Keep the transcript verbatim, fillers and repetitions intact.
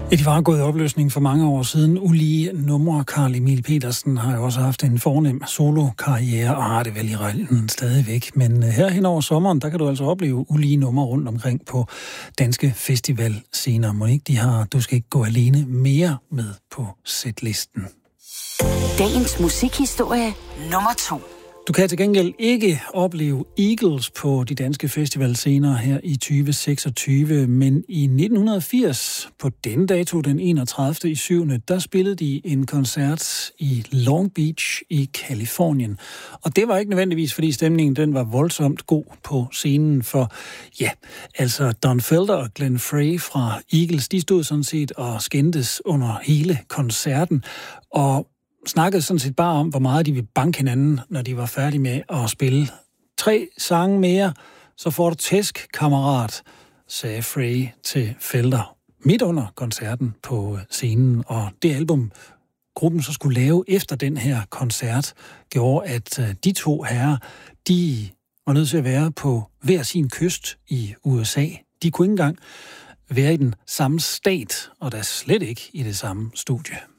Ja, de var gået i opløsning for mange år siden. Ulige numre. Carl Emil Petersen har jo også haft en fornem solo-karriere, og har det vel i retten stadigvæk. Men her hen over sommeren, der kan du altså opleve ulige numre rundt omkring på danske festivalscener. Må ikke de har Du skal ikke gå alene mere med på setlisten. Dagens musikhistorie nummer to. Du kan til gengæld ikke opleve Eagles på de danske festivalscener her i tyve seksogtyve, men i nitten firs, på denne dato, den enogtredivte i syvende, der spillede de en koncert i Long Beach i Californien. Og det var ikke nødvendigvis, fordi stemningen den var voldsomt god på scenen, for ja, altså Don Felder og Glenn Frey fra Eagles, de stod sådan set og skændtes under hele koncerten, og snakkede sådan set bare om, hvor meget de ville banke hinanden, når de var færdige med at spille. Tre sange mere, så får du tæsk, kammerat, sagde Frey til Felder midt under koncerten på scenen. Og det album, gruppen så skulle lave efter den her koncert, gjorde, at de to herrer, de var nødt til at være på hver sin kyst i U S A. De kunne ikke engang være i den samme stat, og da slet ikke i det samme studie.